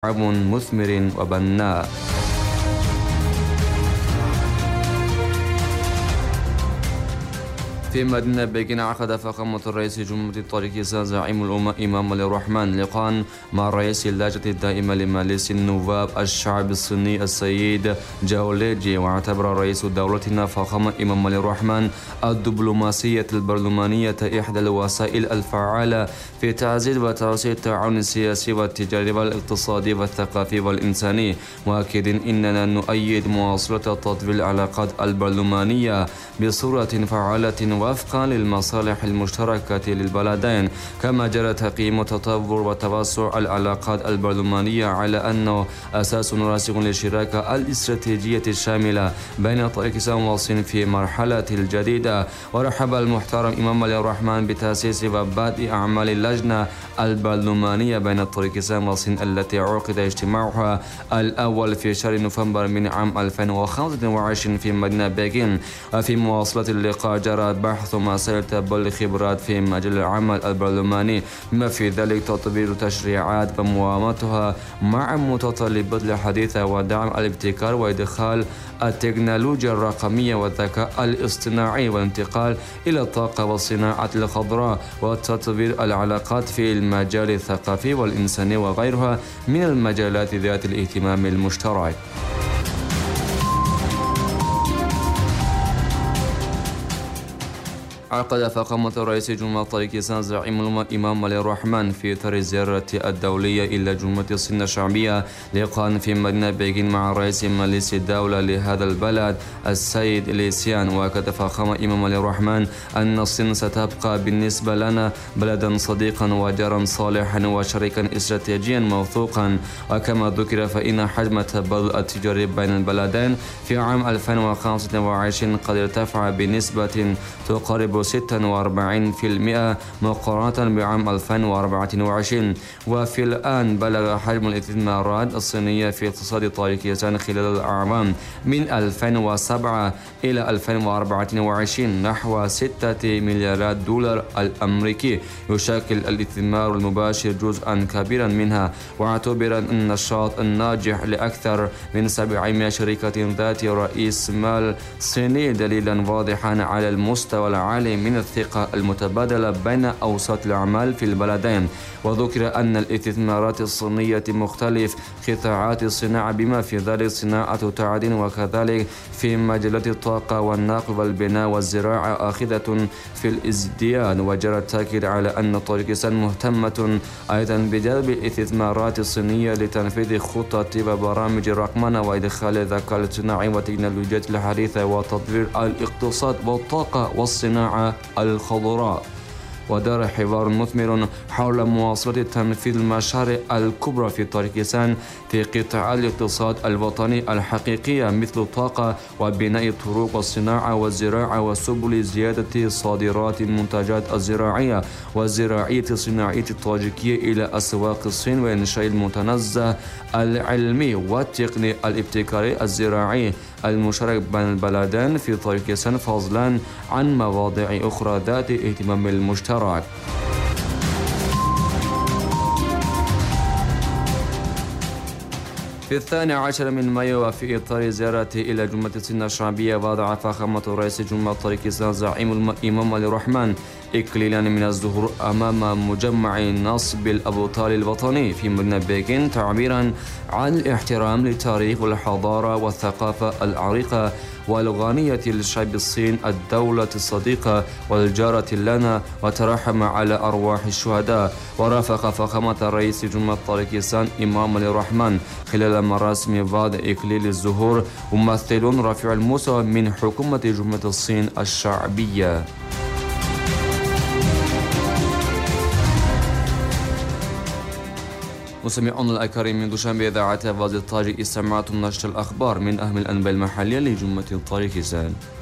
مثمر وبناء. في مدينة بكين عقد فخامة الرئيس الجمهورية طارق زعيم الأمة إمام علي الرحمن لقاء مع رئيس اللجنة الدائمة لمجلس النواب الشعب الصيني السيد جاو ليجي. واعتبر رئيس دولتنا فخامة إمام علي الرحمن الدبلوماسية البرلمانية إحدى الوسائل الفعالة في تعزيز وتوسيع التعاون السياسي والتجاري والاقتصادي والثقافي والإنساني، مؤكدا إننا نؤيد مواصلة تطوير العلاقات البرلمانية بصورة فعالة وفقا للمصالح المشتركة للبلدين. كما جرى تقييم تطور وتوسع العلاقات البرلمانية على أنه أساس راسخ للشراكة الاستراتيجية الشاملة بين طاجكستان والصين في مرحلة الجديدة. ورحب المحترم إمام علي الرحمن بتأسيس وبدء أعمال اللجنة البرلمانية بين طاجكستان والصين التي عقد اجتماعها الأول في شهر نوفمبر من عام 2025 في مدينة بكين. وفي مواصلة اللقاء جرى بحث مسائل تبادل الخبرات في مجال العمل البرلماني، بما في ذلك تطوير تشريعات ومواكبتها مع متطلبات الحديثة ودعم الابتكار وإدخال التكنولوجيا الرقمية والذكاء الاصطناعي والانتقال إلى الطاقة والصناعة الخضراء وتطوير العلاقات في المجال الثقافي والإنساني وغيرها من المجالات ذات الاهتمام المشترك. عقد فخامة الرئيس الجمهورية طاجكستان زعيم الأمة إمام علي الرحمن في إطار الزيارة الدولية إلى جمهورية الصين الشعبية لقاء في مدينة بكين مع رئيس مجلس الدولة لهذا البلد السيد لي سيان. وأكد فخامة إمام علي الرحمن أن الصين ستبقى بالنسبة لنا بلدا صديقا وجارا صالحا وشريكا استراتيجيا موثوقا. وكما ذكر فإن حجم التبادل التجاري بين البلدين في عام 2025 قد ارتفع بنسبة تقارب 46% مقارنة بعام 2024. وفي الآن بلغ حجم الاستثمارات الصينية في اقتصاد طاجكستان خلال الأعوام من 2007 إلى 2024 نحو 6 مليارات دولار الأمريكي. يشكل الاستثمار المباشر جزءا كبيرا منها، واعتبر النشاط الناجح لأكثر من 700 شركة ذات رئيس مال صيني دليلا واضحا على المستوى العالي من الثقة المتبادلة بين أوساط الأعمال في البلدين. وذكر أن الاستثمارات الصينية مختلف قطاعات الصناعة بما في ذلك صناعة تعدين وكذلك في مجالات الطاقة والنقل والبناء والزراعة آخذة في الازدياد. وجرى التأكيد على أن طاجكستان مهتمة أيضا بجلب الاستثمارات الصينية لتنفيذ خطط وبرامج الرقمنة وإدخال الذكاء الاصطناعي والتكنولوجيات الحديثة وتطوير الاقتصاد والطاقة والصناعة الخضراء. ودار حوار مثمر حول مواصلة تنفيذ المشاريع الكبرى في طاجكستان في قطاع الاقتصاد الوطني الحقيقية مثل الطاقة وبناء الطرق والصناعة والزراعة وسبل زيادة صادرات المنتجات الزراعية والزراعية الصناعية الطاجكية إلى أسواق الصين، وإنشاء المتنزه العلمي والتقني الابتكاري الزراعي المشترك بين البلدين في طاجكستان فضلا عن مواضيع أخرى ذات اهتمام المشترك. في 12 من مايو وفي إطار زيارته إلى جمهورية الصين الشعبية وضع فخامة رئيس الجمهورية طاجكستان زعيم الإمام علي الرحمن إكليلا من الزهور أمام مجمع نصب الأبطال الوطني في مدينة بكين تعبيرا عن الاحترام للتاريخ والحضارة والثقافة العريقة والغنية للشعب الصين الدولة الصديقة والجارة لنا، وترحم على أرواح الشهداء. ورافق فخامة الرئيس جمهورية طاجكستان إمام علي الرحمن خلال مراسم وضع إكليل الزهور ممثلون رفيع المستوى من حكومة جمهورية الصين الشعبية. مستمعون الأكارم من دوشنبه إذاعة آواز الطاجك، استمعتم نشر الأخبار من أهم الأنباء المحلية لجمهورية طاجكستان.